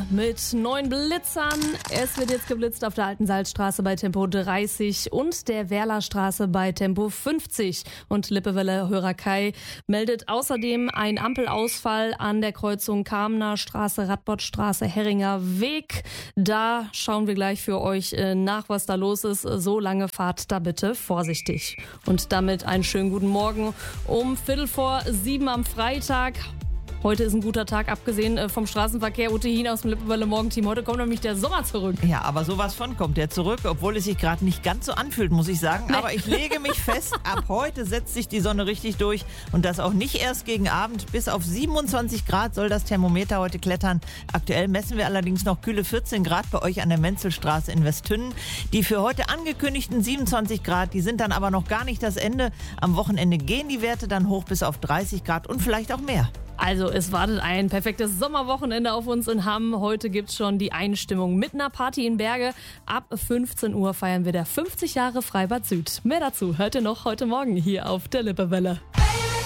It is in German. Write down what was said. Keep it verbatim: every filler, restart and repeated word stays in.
mit neun Blitzern. Es wird jetzt geblitzt auf der Alten Salzstraße bei Tempo dreißig und der Werlerstraße bei Tempo fünfzig. Und Lippewelle-Hörer Kai meldet außerdem einen Ampelausfall an der Kreuzung Kamener Straße, Radbottstraße, Herringer Weg. Da schauen wir gleich für euch nach, was da los ist. So lange fahrt da bitte vorsichtig. Und damit einen schönen guten Morgen um Viertel vor sieben am Freitag. Heute ist ein guter Tag, abgesehen vom Straßenverkehr. Ute Hien aus dem Lippewelle Morgenteam. Heute kommt nämlich der Sommer zurück. Ja, aber sowas von kommt der zurück, obwohl es sich gerade nicht ganz so anfühlt, muss ich sagen. Nee. Aber ich lege mich fest, ab heute setzt sich die Sonne richtig durch. Und das auch nicht erst gegen Abend. Bis auf siebenundzwanzig Grad soll das Thermometer heute klettern. Aktuell messen wir allerdings noch kühle vierzehn Grad bei euch an der Menzelstraße in Westtünnen. Die für heute angekündigten siebenundzwanzig Grad, die sind dann aber noch gar nicht das Ende. Am Wochenende gehen die Werte dann hoch bis auf dreißig Grad und vielleicht auch mehr. Also es wartet ein perfektes Sommerwochenende auf uns in Hamm. Heute gibt's schon die Einstimmung mit einer Party in Berge. Ab fünfzehn Uhr feiern wir der fünfzig Jahre Freibad Süd. Mehr dazu hört ihr noch heute Morgen hier auf der Lippewelle.